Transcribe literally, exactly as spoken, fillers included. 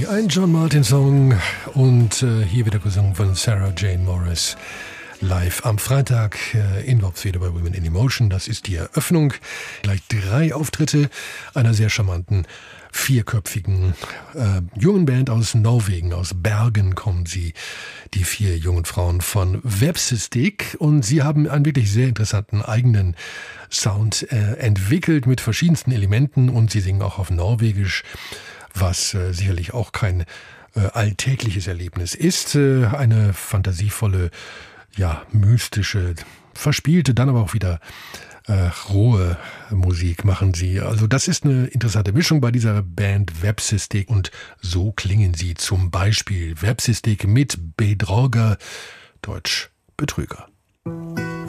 Ein John Martin Song und äh, hier wieder gesungen von Sarah Jane Morris. Live am Freitag äh, in Worpswede bei Women in Emotion. Das ist die Eröffnung. Gleich drei Auftritte einer sehr charmanten, vierköpfigen äh, jungen Band aus Norwegen. Aus Bergen kommen sie, die vier jungen Frauen von Vepsestek. Und sie haben einen wirklich sehr interessanten eigenen Sound äh, entwickelt mit verschiedensten Elementen. Und sie singen auch auf Norwegisch, was äh, sicherlich auch kein äh, alltägliches Erlebnis ist. Äh, eine fantasievolle, ja, mystische, verspielte, dann aber auch wieder äh, rohe Musik machen sie. Also das ist eine interessante Mischung bei dieser Band Vepsestek und so klingen sie zum Beispiel. Vepsestek mit Bedrogger, Deutsch Betrüger.